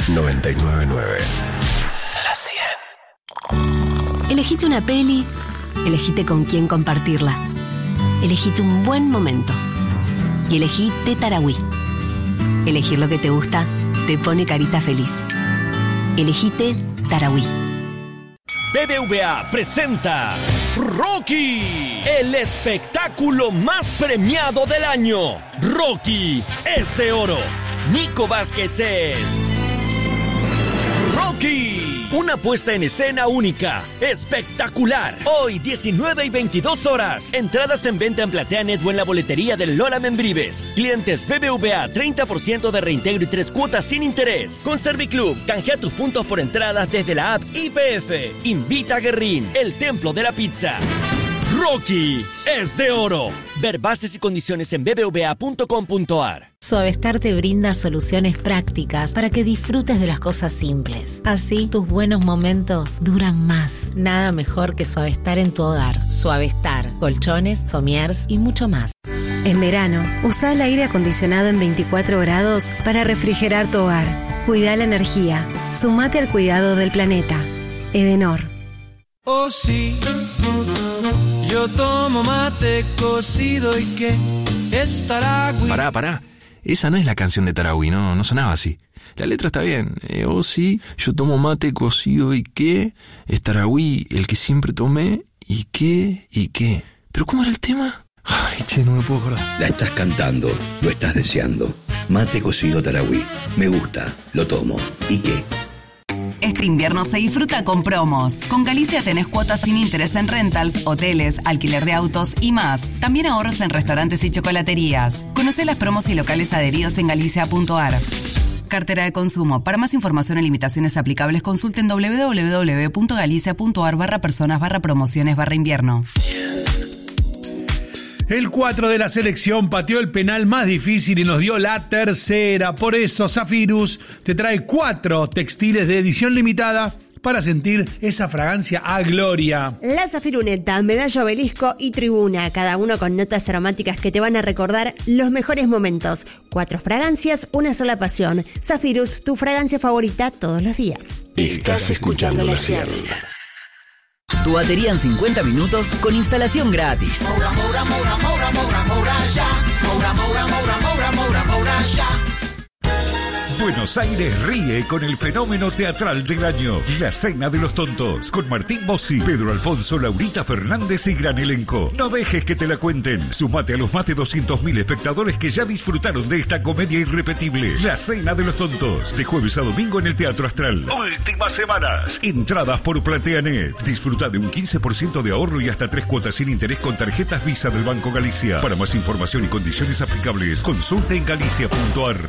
999. La 100. Elegite una peli, elegite con quién compartirla. Elegite un buen momento. Y elegite Tarahui. Elegir lo que te gusta te pone carita feliz. Elegite Tarahui. BBVA presenta Rocky, el espectáculo más premiado del año. Rocky es de oro. Nico Vázquez es Rocky. Una puesta en escena única, espectacular. Hoy 19 y 22 horas. Entradas en venta en PlateaNet o en la boletería del Lola Membrives. Clientes BBVA, 30% de reintegro y 3 cuotas sin interés. Con Serviclub, canjea tus puntos por entradas desde la app YPF. Invita a Guerrín, el templo de la pizza. Rocky es de oro. Ver bases y condiciones en bbva.com.ar. Suavestar te brinda soluciones prácticas para que disfrutes de las cosas simples. Así, tus buenos momentos duran más. Nada mejor que Suavestar en tu hogar. Suavestar, colchones, somiers y mucho más. En verano, usa el aire acondicionado en 24 grados para refrigerar tu hogar. Cuida la energía. Sumate al cuidado del planeta. Edenor. Oh sí, yo tomo mate cocido y que es Tarahui. Pará. Esa no es la canción de Tarahui, no sonaba así. La letra está bien. Oh sí, yo tomo mate cocido y que es Tarahui, el que siempre tomé y qué. ¿Pero cómo era el tema? Ay, che, no me puedo acordar. La estás cantando, lo estás deseando. Mate cocido Tarahui. Me gusta, lo tomo. ¿Y qué? Este invierno se disfruta con promos. Con Galicia tenés cuotas sin interés en rentals, hoteles, alquiler de autos y más. También ahorros en restaurantes y chocolaterías. Conocé las promos y locales adheridos en galicia.ar. Cartera de consumo. Para más información y limitaciones aplicables, consulten www.galicia.ar/personas/promociones/invierno. El 4 de la selección pateó el penal más difícil y nos dio la tercera. Por eso Zafirus te trae 4 textiles de edición limitada para sentir esa fragancia a gloria. La Zafiruneta, Medalla Obelisco y Tribuna, cada uno con notas aromáticas que te van a recordar los mejores momentos. 4 fragancias, una sola pasión. Zafirus, tu fragancia favorita todos los días. Estás escuchando La 100. Tu batería en 50 minutos con instalación gratis. Buenos Aires ríe con el fenómeno teatral del año, La Cena de los Tontos, con Martín Bossi, Pedro Alfonso, Laurita Fernández y gran elenco. No dejes que te la cuenten. Sumate a los más de 200.000 espectadores que ya disfrutaron de esta comedia irrepetible, La Cena de los Tontos, de jueves a domingo en el Teatro Astral. Últimas semanas. Entradas por PlateaNet. Disfruta de un 15% de ahorro y hasta 3 cuotas sin interés con tarjetas Visa del Banco Galicia. Para más información y condiciones aplicables, consulta en galicia.ar.